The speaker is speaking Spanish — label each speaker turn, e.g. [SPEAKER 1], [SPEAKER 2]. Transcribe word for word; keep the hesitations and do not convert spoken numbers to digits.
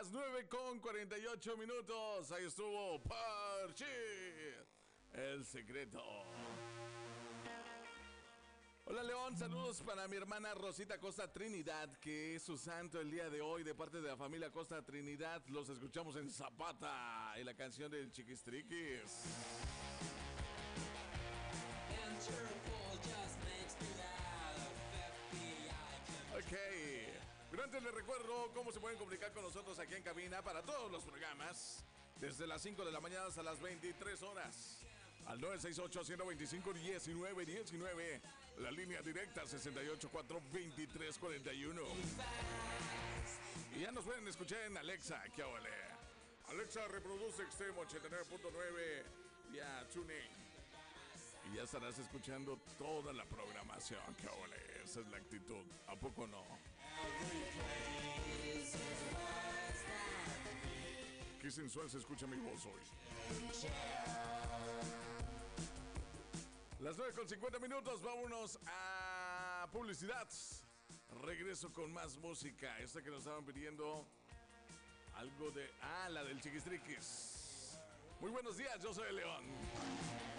[SPEAKER 1] las nueve con cuarenta y ocho minutos. Ahí estuvo Parchís, El Secreto. Hola León, saludos para mi hermana Rosita Costa Trinidad, que es su santo el día de hoy, de parte de la familia Costa Trinidad. Los escuchamos en Zapata y la canción del Chiquistriquis. Ok, pero antes les recuerdo cómo se pueden comunicar con nosotros aquí en cabina para todos los programas, desde las cinco de la mañana hasta las veintitrés horas. Al nueve seis ocho, uno dos cinco, uno nueve uno nueve, la línea directa sesenta y ocho, cuatro veintitrés, cuarenta y uno. Y ya nos pueden escuchar en Alexa, ¿qué ole? Alexa, reproduce Extremo ochenta y nueve punto nueve vía TuneIn. Y ya estarás escuchando toda la programación, ¿qué ole? Esa es la actitud, ¿a poco no? Qué sensual se escucha mi voz hoy. Las nueve con cincuenta minutos, vámonos a publicidad. Regreso con más música. Esta que nos estaban pidiendo algo de... Ah, la del Chiquistriquis. Muy buenos días, yo soy el León.